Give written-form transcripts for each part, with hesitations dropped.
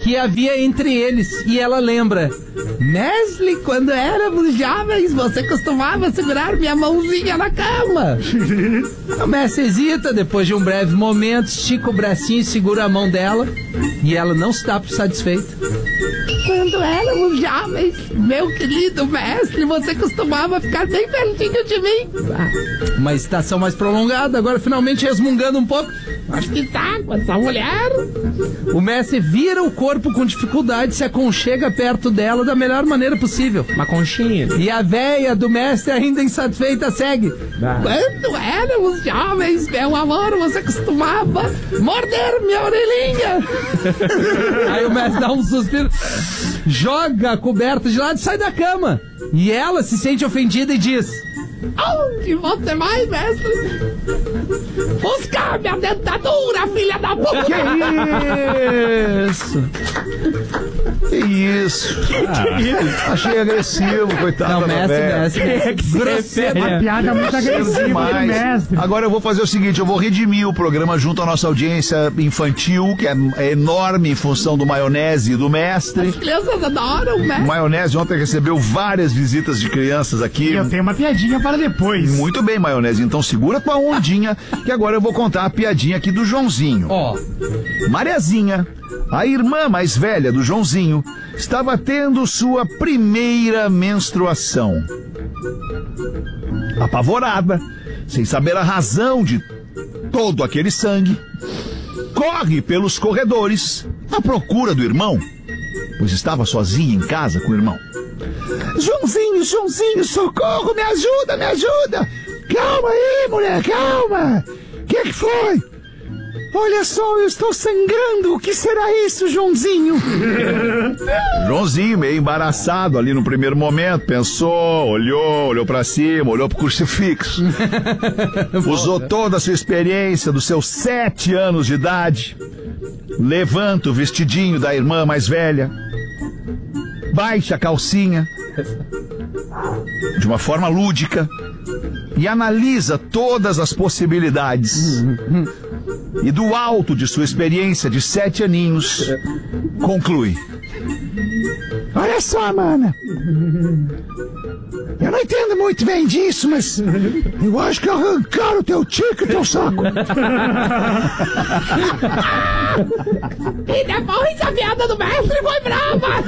que havia entre eles. E ela lembra: Mestre, quando éramos jovens, você costumava segurar minha mãozinha na cama. O mestre hesita, depois de um breve momento, estica o bracinho e segura a mão dela. E ela não está satisfeita. Quando éramos jovens, meu querido mestre, você costumava ficar bem pertinho de mim. Uma excitação mais prolongada, agora finalmente resmungando um pouco. Acho que tá com essa mulher. O mestre vira o corpo com dificuldade, se aconchega perto dela da melhor maneira possível. Uma conchinha. E a véia do mestre, ainda insatisfeita, segue. Quando éramos jovens, meu amor, você costumava morder minha orelhinha. Aí o mestre dá um suspiro, joga a coberta de lado e sai da cama. E ela se sente ofendida e diz: Onde você vai, mestre? Buscar minha dentadura, filha da puta! Que isso? Que isso? Achei agressivo, coitado. Não, mestre. Grosseiro. Uma piada muito agressiva do mestre. Agora eu vou fazer o seguinte, eu vou redimir o programa junto à nossa audiência infantil, que é enorme em função do Maionese e do mestre. As crianças adoram o mestre. O Maionese ontem recebeu várias visitas de crianças aqui. E eu tenho uma piadinha para depois. Muito bem, Maionese, então segura tua ondinha, que agora eu vou contar a piadinha aqui do Joãozinho. Mariazinha, a irmã mais velha do Joãozinho, estava tendo sua primeira menstruação. Apavorada, sem saber a razão de todo aquele sangue, corre pelos corredores à procura do irmão, pois estava sozinha em casa com o irmão. Joãozinho, socorro, me ajuda! Calma aí, mulher, calma! Que foi? Olha só, eu estou sangrando, o que será isso, Joãozinho? Joãozinho, meio embaraçado ali no primeiro momento, pensou, olhou pra cima, olhou pro crucifixo. Usou toda a sua experiência dos seus 7 anos de idade. Levanta o vestidinho da irmã mais velha, baixa a calcinha de uma forma lúdica e analisa todas as possibilidades. E do alto de sua experiência de 7 aninhos, conclui: olha só, mana, eu não entendo muito bem disso, mas eu acho que arrancaram o teu tico e o teu saco. E depois a piada do mestre foi brava.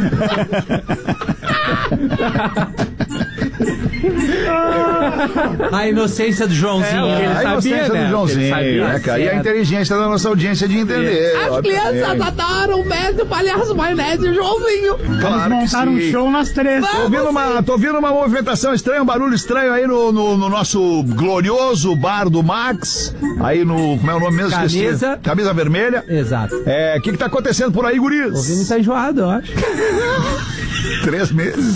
A inocência do Joãozinho. A inocência do Joãozinho, né, cara? E a inteligência da nossa audiência de entender. As crianças adoram o mestre, o palhaço, Maionese e o Joãozinho. Claro Eles montaram um show nas 3. Tô ouvindo uma movimentação estranha, um barulho estranho aí no nosso glorioso bar do Max. Aí no... Como é o nome mesmo? Camisa Vermelha. Exato. O que tá acontecendo por aí, guris? O Vini tá enjoado, eu acho. 3 meses.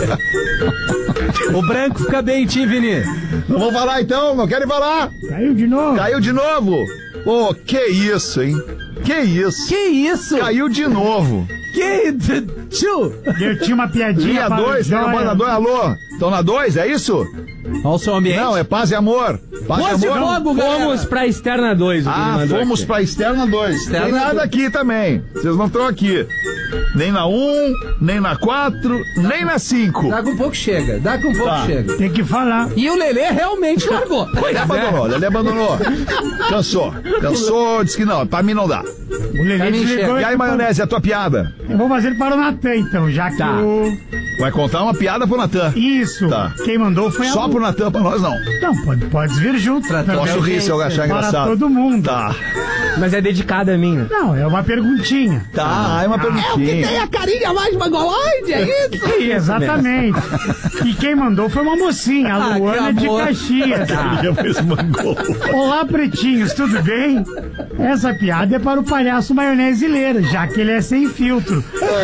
O branco fica bem em ti, Vini. Não vou falar então, não querem falar. Caiu de novo. Ô, que isso, hein? Que isso? Caiu de novo. Eu tinha uma piadinha Linha para 2, tem a banda 2, alô? Estão na 2, é isso? Olha o seu ambiente. Não, é paz e amor. Paz e amor. Fomos pra Externa 2. Fomos pra Externa 2. Tem nada aqui também. Vocês não estão aqui. Nem na 1, nem na 4, nem na 5. Dá com um pouco chega. Chega. Tem que falar. E o Lelê realmente largou. Ele abandonou. Cansou, disse que não, pra mim não dá. O Lelê desligou. E aí, Maionese, a tua piada? Eu vou fazer para o Natan, então, já que Vai contar uma piada pro Natan. Isso. Tá. Quem mandou foi Só pro Natan, pra nós não. Não, pode vir junto. Posso rir se eu achar engraçado. Para todo mundo. Tá. Mas é dedicada a mim, né? Não, é uma perguntinha. Tá, é uma perguntinha. É o que tem a carinha mais mangoloide, é isso? Exatamente. E quem mandou foi uma mocinha, a Luana de Caxias. Olá, pretinhos, tudo bem? Essa piada é para o palhaço Maionese Leira, já que ele é sem filtro.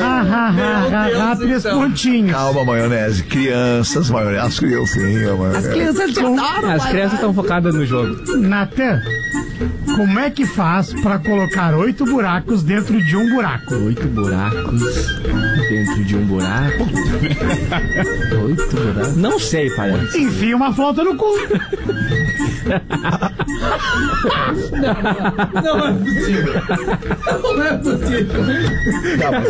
Três pontinhos. Calma, Maionese. Crianças, Maionese. As criancinhas, Maionese. As crianças te adoram. As crianças estão focadas no jogo. Natan, como é que faz para colocar 8 buracos dentro de um buraco? 8 buracos dentro de um buraco? 8 buracos? Não sei, palhaço. Enfia uma flauta no cu. Não é possível. Não é possível.